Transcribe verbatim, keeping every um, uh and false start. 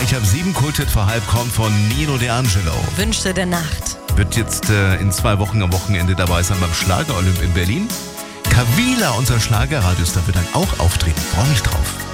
gleich ab sieben. Kulthit vor halb kommt von Nino D'Angelo. Wünsche der Nacht. Wird jetzt äh, in zwei Wochen am Wochenende dabei sein beim Schlager-Olymp in Berlin. Kavila, unser Schlagerradiostar, wird dann auch auftreten. Freue mich drauf.